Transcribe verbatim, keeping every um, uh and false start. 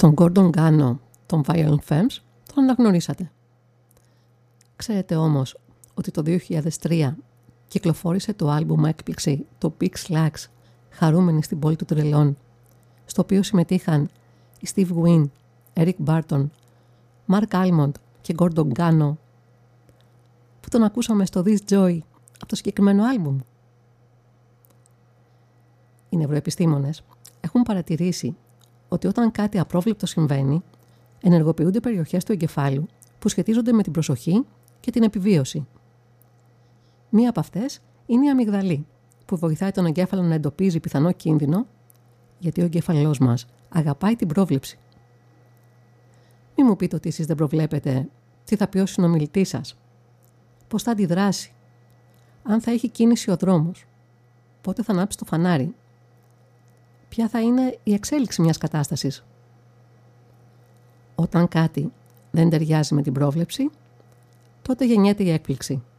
Τον Gordon Gano, των Violent Femmes, τον αναγνωρίσατε. Ξέρετε όμως ότι το δύο χιλιάδες τρία κυκλοφόρησε το άλμπουμ έκπληξη, το Big Slacks, χαρούμενοι στην πόλη του τρελών, στο οποίο συμμετείχαν οι Steve Wynn, Eric Barton, Mark Almond και Gordon Gano, που τον ακούσαμε στο This Joy από το συγκεκριμένο άλμπουμ. Οι νευροεπιστήμονες έχουν παρατηρήσει ότι όταν κάτι απρόβλεπτο συμβαίνει, ενεργοποιούνται περιοχές του εγκεφάλου που σχετίζονται με την προσοχή και την επιβίωση. Μία από αυτές είναι η αμυγδαλή, που βοηθάει τον εγκέφαλο να εντοπίζει πιθανό κίνδυνο, γιατί ο εγκέφαλός μας αγαπάει την πρόβλεψη. Μη μου πείτε ότι εσείς δεν προβλέπετε τι θα πει ο συνομιλητής σας, πώς θα αντιδράσει, αν θα έχει κίνηση ο δρόμος, πότε θα ανάψει το φανάρι, ποια θα είναι η εξέλιξη μιας κατάστασης. Όταν κάτι δεν ταιριάζει με την πρόβλεψη, τότε γεννιέται η έκπληξη.